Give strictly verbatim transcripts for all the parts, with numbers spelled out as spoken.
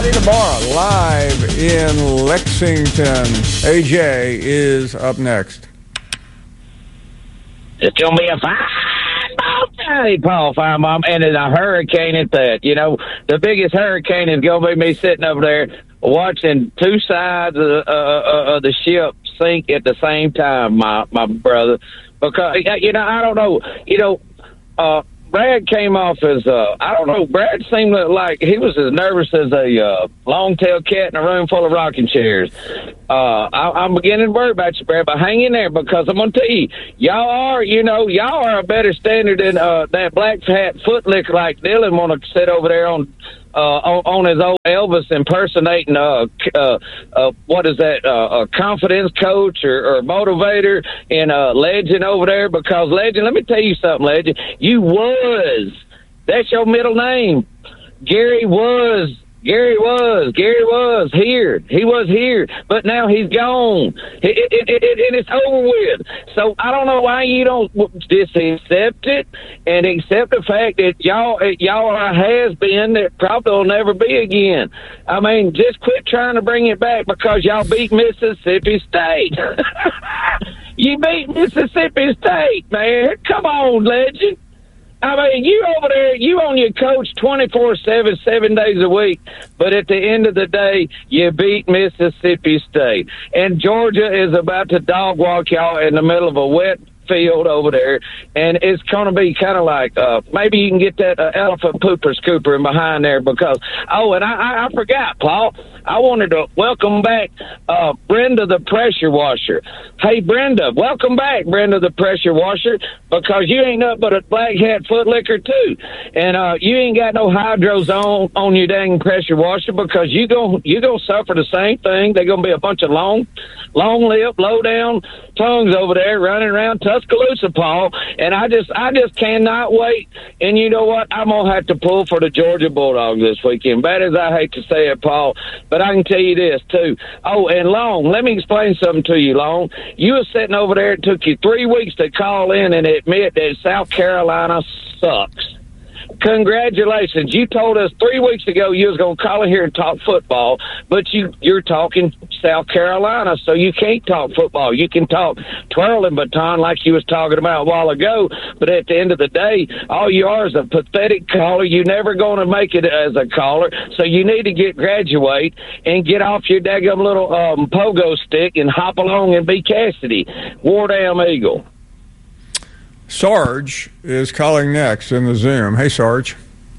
Johnny DeMora live in Lexington. A J is up next. It's going to be a fine ball day, Paul Finebaum, and it's a hurricane at that. You know, the biggest hurricane is going to be me sitting over there watching two sides of, uh, of the ship sink at the same time, my, my brother. Because, you know, I don't know, you know, uh, Brad came off as, uh, I don't know, Brad seemed like he was as nervous as a uh, long-tailed cat in a room full of rocking chairs. Uh, I, I'm beginning to worry about you, Brad, but hang in there because I'm going to tell you, y'all are, you know, y'all are a better standard than uh, that black hat footlicker like Dylan want to sit over there on Uh, on, on his old Elvis impersonating, uh, uh, uh, what is that, uh, a confidence coach or, or motivator and uh, Legend over there. Because Legend, let me tell you something, Legend. You was, that's your middle name. Gary was, Gary was, Gary was here. He was here, but now he's gone. It, it, it, it, and it's over with. So I don't know why you don't just accept it and accept the fact that y'all y'all are a has-been that probably will never be again. I mean, just quit trying to bring it back because y'all beat Mississippi State. You beat Mississippi State, man. Come on, Legend. I mean, you over there, you on your coach twenty-four seven, seven days a week, but at the end of the day, you beat Mississippi State. And Georgia is about to dog walk y'all in the middle of a wet field over there, and it's going to be kind of like uh, maybe you can get that uh, elephant pooper scooper in behind there because, oh, and I, I, I forgot, Paul, I wanted to welcome back uh, Brenda the pressure washer. Hey, Brenda, welcome back, Brenda the pressure washer, because you ain't nothing but a black hat footlicker too, and uh, you ain't got no hydros on on your dang pressure washer because you gon' you gonna suffer the same thing. They're gonna be a bunch of long, long lip, low down tongues over there running around Tuscaloosa, Paul, and I just I just cannot wait. And you know what? I'm gonna have to pull for the Georgia Bulldogs this weekend. Bad as I hate to say it, Paul, but I can tell you this too. Oh, and Long, let me explain something to you, Long. You were sitting over there. It took you three weeks to call in and admit that South Carolina sucks. Congratulations. You told us three weeks ago you was going to call in here and talk football, but you, you're talking South Carolina, so you can't talk football. You can talk twirling baton like you was talking about a while ago, but at the end of the day, all you are is a pathetic caller. You're never going to make it as a caller, so you need to get graduate and get off your daggum little um, pogo stick and hop along and be Cassidy. War damn Eagle. Sarge is calling next in the Zoom. Hey, Sarge.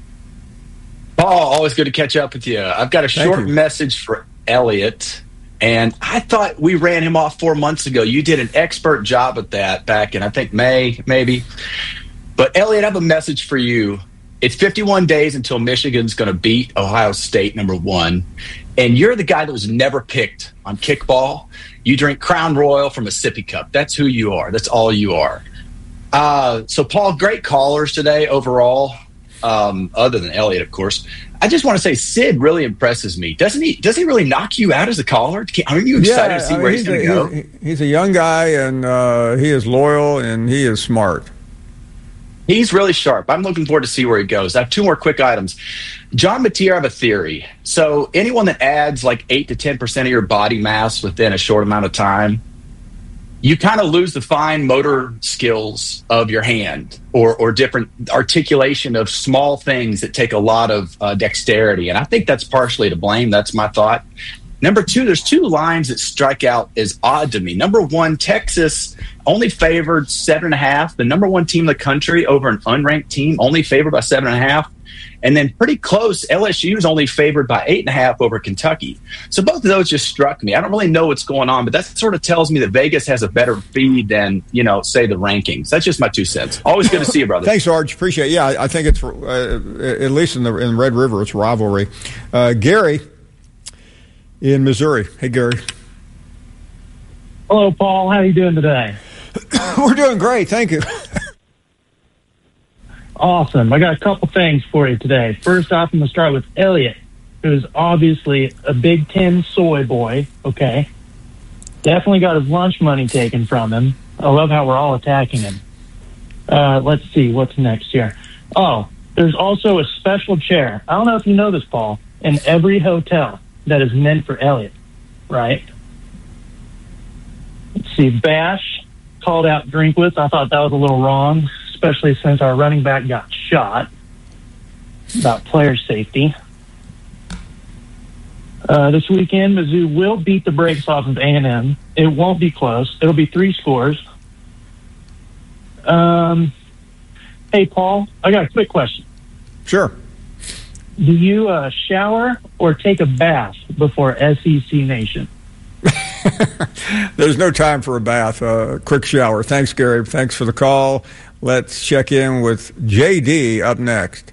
Paul, always good to catch up with you. I've got a short message for Elliot, and I thought we ran him off four months ago. You did an expert job at that back in, I think, May, maybe. But, Elliot, I have a message for you. It's fifty-one days until Michigan's going to beat Ohio State, number one, and you're the guy that was never picked on kickball. You drink Crown Royal from a sippy cup. That's who you are. That's all you are. Uh, so, Paul, great callers today overall, um, other than Elliot, of course. I just want to say Sid really impresses me. Doesn't he Does he really knock you out as a caller? Aren't you excited yeah, to see I mean, where he's, he's going to go? He's, he's a young guy, and uh, he is loyal, and he is smart. He's really sharp. I'm looking forward to see where he goes. I have two more quick items. John Mateer, I have a theory. So anyone that adds like eight to ten percent of your body mass within a short amount of time, you kind of lose the fine motor skills of your hand or, or different articulation of small things that take a lot of uh, dexterity. And I think that's partially to blame. That's my thought. Number two, there's two lines that strike out as odd to me. Number one, Texas only favored seven and a half. The number one team in the country over an unranked team, only favored by seven and a half. And then pretty close, L S U is only favored by eight and a half over Kentucky. So both of those just struck me. I don't really know what's going on, but that sort of tells me that Vegas has a better feed than, you know, say the rankings. That's just my two cents. Always good to see you, brother. Thanks, Arch. Appreciate it. Yeah, I think it's, uh, at least in the in Red River, it's rivalry. Uh, Gary in Missouri. Hey, Gary. Hello, Paul. How are you doing today? We're doing great. Thank you. Awesome. I got a couple things for you today. First off, I'm going to start with Elliot, who's obviously a Big Ten soy boy, okay? Definitely got his lunch money taken from him. I love how we're all attacking him. Uh, let's see, what's next here? Oh, there's also a special chair. I don't know if you know this, Paul, in every hotel that is meant for Elliott, right? Let's see, Bash called out Drinkwitz. I thought that was a little wrong, especially since our running back got shot. About player safety. Uh, this weekend, Mizzou will beat the brakes off of A and M. It won't be close. It'll be three scores. Um, hey, Paul, I got a quick question. Sure. Do you uh, shower or take a bath before S E C Nation? There's no time for a bath. Uh, quick shower. Thanks, Gary. Thanks for the call. Let's check in with J D up next.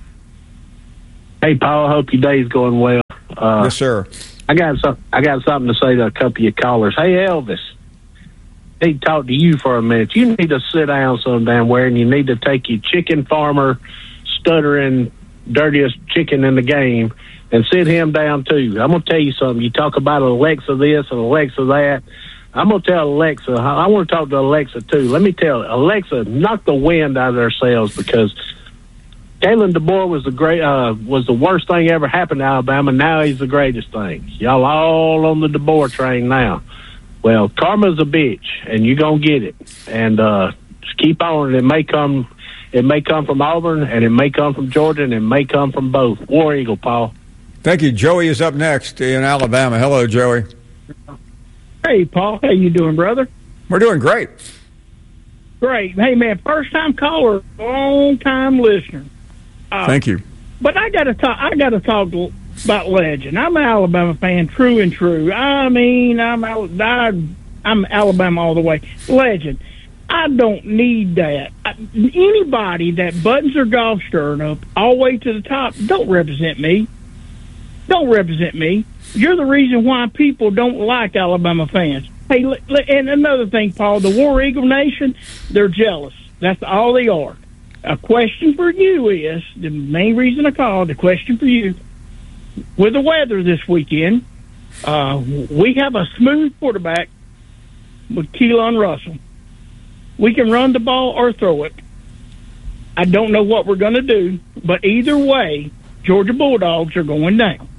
Hey, Paul. I hope your day's going well. Uh, yes, sir. I got some. I got something to say to a couple of your callers. Hey, Elvis. I need to talk to you for a minute. You need to sit down some damn where, and you need to take your chicken farmer, stuttering, dirtiest chicken in the game, and sit him down too. I'm gonna tell you something. You talk about Alexa this and Alexa that. I'm gonna tell Alexa. I want to talk to Alexa too. Let me tell Alexa, knock the wind out of their sails, because Kalen DeBoer was the great, uh, was the worst thing ever happened to Alabama. Now he's the greatest thing. Y'all all on the DeBoer train now. Well, karma's a bitch, and you're gonna get it. And uh, just keep on. It may come, it may come from Auburn, and it may come from Georgia, and it may come from both. War Eagle, Paul. Thank you. Joey is up next in Alabama. Hello, Joey. Hey, Paul. How you doing, brother? We're doing great. Great. Hey, man, first-time caller, long-time listener. Uh, Thank you. But I got to talk. I got to talk about Legend. I'm an Alabama fan, true and true. I mean, I'm I, I'm Alabama all the way. Legend. I don't need that. I, anybody that buttons their golf stern up all the way to the top don't represent me. Don't represent me. You're the reason why people don't like Alabama fans. Hey, and another thing, Paul, the War Eagle Nation, they're jealous. That's all they are. A question for you is, the main reason I called, the question for you, with the weather this weekend, uh, we have a smooth quarterback with Keelan Russell. We can run the ball or throw it. I don't know what we're going to do, but either way, Georgia Bulldogs are going down.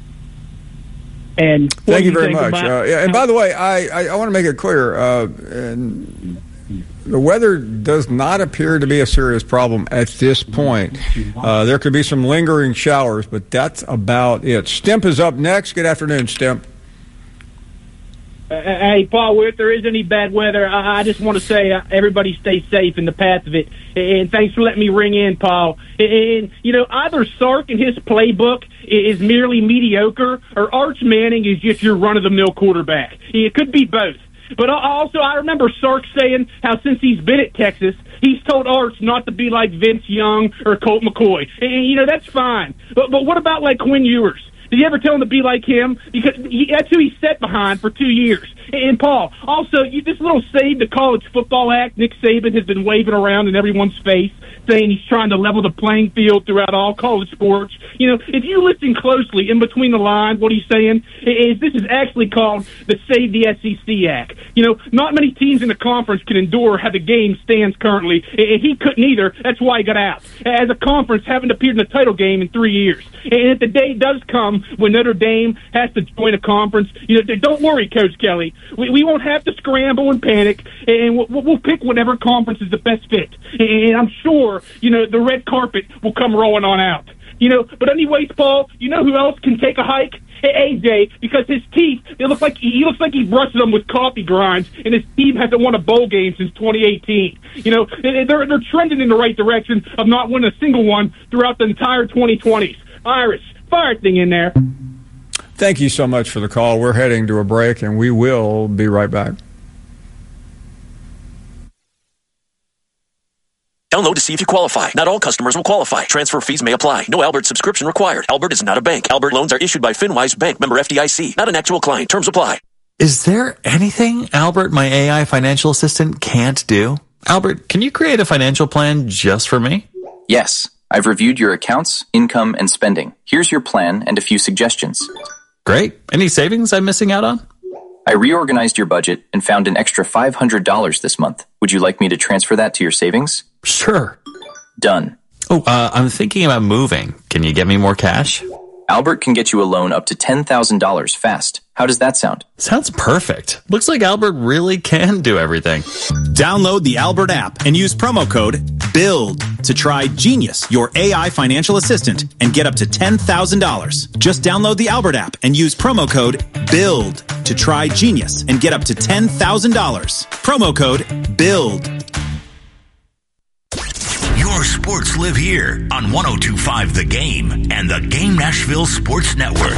And thank you very much. Uh, yeah, and by the way, I, I, I want to make it clear, uh, and the weather does not appear to be a serious problem at this point. Uh, there could be some lingering showers, but that's about it. Stimp is up next. Good afternoon, Stimp. Uh, hey, Paul, if there is any bad weather, I, I just want to say uh, everybody stay safe in the path of it. And thanks for letting me ring in, Paul. And, you know, either Sark and his playbook is merely mediocre, or Arch Manning is just your run-of-the-mill quarterback. It could be both. But also, I remember Sark saying how since he's been at Texas, he's told Arch not to be like Vince Young or Colt McCoy. And, you know, that's fine. But, but what about, like, Quinn Ewers? Did you ever tell him to be like him? Because he, that's who he sat behind for two years. And, Paul, also, you, this little Save the College Football Act Nick Saban has been waving around in everyone's face, saying he's trying to level the playing field throughout all college sports. You know, if you listen closely in between the lines, what he's saying is this is actually called the Save the S E C Act. You know, not many teams in the conference can endure how the game stands currently, and he couldn't either. That's why he got out. As a conference, haven't appeared in the title game in three years. And if the day does come when Notre Dame has to join a conference, you know, don't worry, Coach Kelly. We, we won't have to scramble and panic, and we'll, we'll pick whatever conference is the best fit. And I'm sure, you know, the red carpet will come rolling on out. You know, but anyways, Paul, you know who else can take a hike? A J, because his teeth, they look like he looks like he brushed them with coffee grinds, and his team hasn't won a bowl game since twenty eighteen. You know, they're they're trending in the right direction of not winning a single one throughout the entire twenty twenties. Iris, fire thing in there. Thank you so much for the call. We're heading to a break, and we will be right back. Download to see if you qualify. Not all customers will qualify. Transfer fees may apply. No Albert subscription required. Albert is not a bank. Albert loans are issued by FinWise Bank, member F D I C. Not an actual client. Terms apply. Is there anything Albert, my A I financial assistant, can't do? Albert, can you create a financial plan just for me? Yes. I've reviewed your accounts, income, and spending. Here's your plan and a few suggestions. Great. Any savings I'm missing out on? I reorganized your budget and found an extra five hundred dollars this month. Would you like me to transfer that to your savings? Sure. Done. Oh, uh, I'm thinking about moving. Can you get me more cash? Albert can get you a loan up to ten thousand dollars fast. How does that sound? Sounds perfect. Looks like Albert really can do everything. Download the Albert app and use promo code BUILD to try Genius, your A I financial assistant, and get up to ten thousand dollars. Just download the Albert app and use promo code BUILD to try Genius and get up to ten thousand dollars. Promo code BUILD. Your sports live here on one oh two point five The Game and the Game Nashville Sports Network.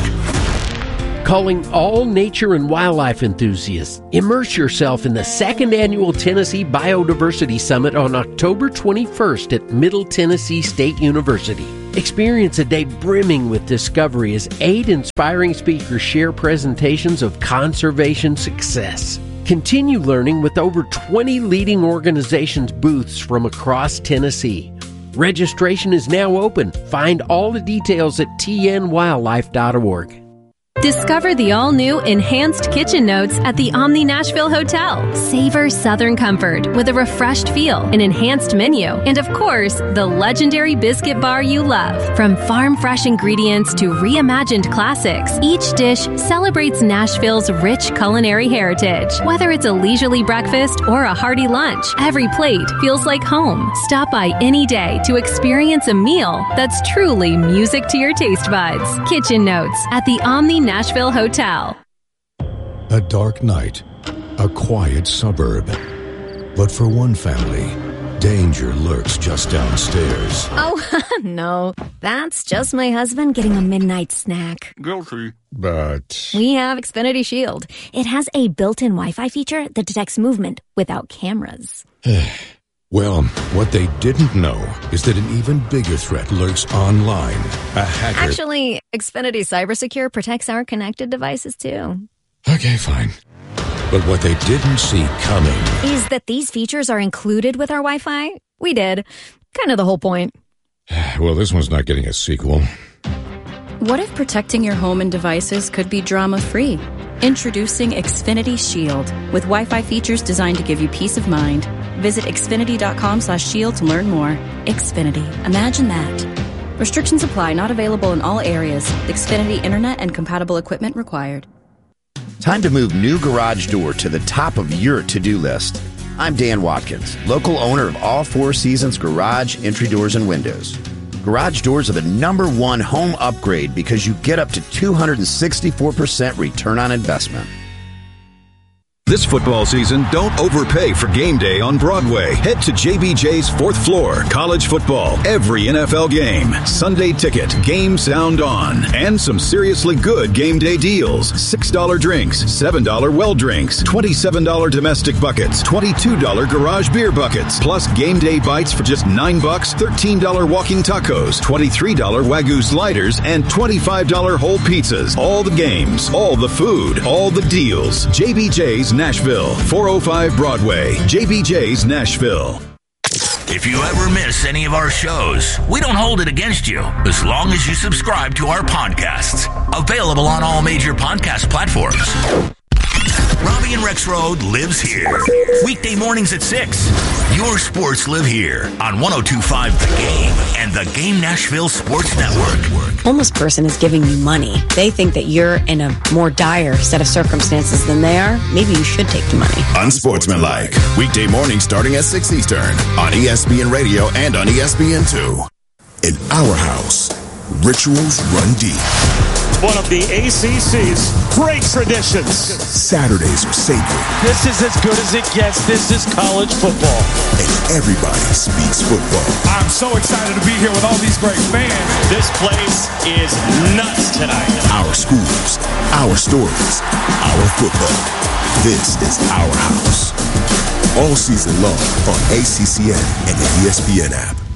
Calling all nature and wildlife enthusiasts, immerse yourself in the second annual Tennessee Biodiversity Summit on October twenty-first at Middle Tennessee State University. Experience a day brimming with discovery as eight inspiring speakers share presentations of conservation success. Continue learning with over twenty leading organizations' booths from across Tennessee. Registration is now open. Find all the details at t n wildlife dot org. Discover the all-new Enhanced Kitchen Notes at the Omni Nashville Hotel. Savor Southern comfort with a refreshed feel, an enhanced menu, and of course, the legendary biscuit bar you love. From farm-fresh ingredients to reimagined classics, each dish celebrates Nashville's rich culinary heritage. Whether it's a leisurely breakfast or a hearty lunch, every plate feels like home. Stop by any day to experience a meal that's truly music to your taste buds. Kitchen Notes at the Omni Nashville Hotel. A dark night, a quiet suburb. But for one family, danger lurks just downstairs. Oh, no. That's just my husband getting a midnight snack. Guilty. But We have Xfinity Shield. It has a built-in Wi-Fi feature that detects movement without cameras. well, what they didn't know is that an even bigger threat lurks online. A hacker. Actually, Xfinity CyberSecure protects our connected devices, too. Okay, fine. But what they didn't see coming is that these features are included with our Wi-Fi. We did. Kind of the whole point. Well, this one's not getting a sequel. What if protecting your home and devices could be drama-free? Introducing Xfinity Shield, with Wi-Fi features designed to give you peace of mind. Visit xfinity.com slash shield to learn more. Xfinity. Imagine that. Restrictions apply. Not available in all areas. Xfinity Internet and compatible equipment required. Time to move new garage door to the top of your to-do list. I'm Dan Watkins, local owner of All Four Seasons Garage, Entry Doors, and Windows. Garage doors are the number one home upgrade because you get up to two hundred sixty-four percent return on investment. This football season, don't overpay for game day on Broadway. Head to J B J's fourth floor. College football, every N F L game. Sunday ticket, game sound on. And some seriously good game day deals. six dollar drinks, seven dollar well drinks, twenty-seven dollar domestic buckets, twenty-two dollar garage beer buckets, plus game day bites for just nine bucks, thirteen dollar walking tacos, twenty-three dollar Wagyu sliders, and twenty-five dollar whole pizzas. All the games, all the food, all the deals. J B J's Nashville, four oh five Broadway. J B J's Nashville. If you ever miss any of our shows, we don't hold it against you as long as you subscribe to our podcasts. Available on all major podcast platforms. Robbie and Rexroad lives here. Weekday mornings at six. Your sports live here on one oh two point five The Game and the Game Nashville Sports Network. Homeless person is giving you money. They think that you're in a more dire set of circumstances than they are. Maybe you should take the money. Unsportsmanlike. Weekday mornings starting at six Eastern on E S P N Radio and on E S P N two. In our house, rituals run deep. One of the A C C's great traditions. Saturdays are sacred. This is as good as it gets. This is college football. And everybody speaks football. I'm so excited to be here with all these great fans. This place is nuts tonight. Our schools, our stories, our football. This is our house. All season long on A C C N and the E S P N app.